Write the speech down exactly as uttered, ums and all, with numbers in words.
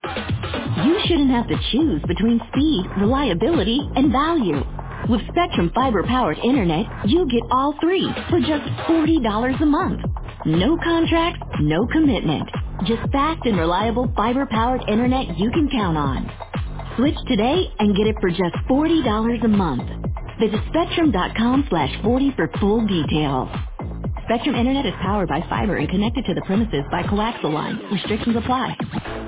You shouldn't have to choose between speed, reliability, and value. With Spectrum fiber-powered internet, you get all three for just forty dollars a month. No contracts, no commitment. Just fast and reliable fiber-powered internet you can count on. Switch today and get it for just forty dollars a month. Visit spectrum.com slash 40 for full details. Spectrum Internet is powered by fiber and connected to the premises by coaxial lines. Restrictions apply.